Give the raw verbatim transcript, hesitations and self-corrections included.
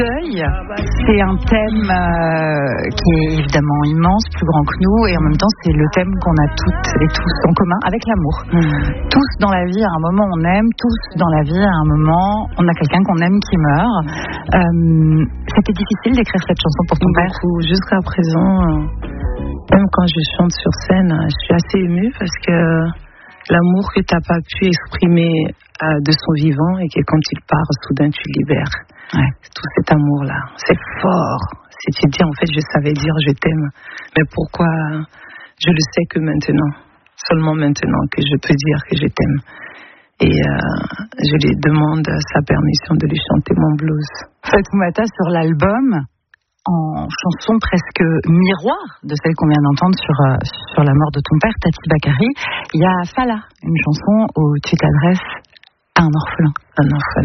deuil, c'est un thème euh, qui est évidemment immense, plus grand que nous, et en même temps c'est le thème qu'on a toutes et tous en commun avec l'amour. Mmh. Tous dans la vie, à un moment on aime, tous dans la vie, à un moment on a quelqu'un qu'on aime qui meurt. Euh, c'était difficile d'écrire cette chanson pour ton père? Beaucoup. Jusqu'à présent, même quand je chante sur scène, je suis assez émue parce que l'amour que tu n'as pas pu exprimer euh, de son vivant et que quand il part, soudain tu libères. Ouais. Tout cet amour-là, c'est fort. Si tu dis, en fait, je savais dire je t'aime, mais pourquoi je le sais que maintenant, seulement maintenant que je peux dire que je t'aime. Et euh, je lui demande sa permission de lui chanter mon blues. Fatoumata, sur l'album, en chanson presque miroir de celle qu'on vient d'entendre sur, euh, sur la mort de ton père, Tati Bakary, il y a Fala, une chanson où tu t'adresses à un orphelin. Un orphelin.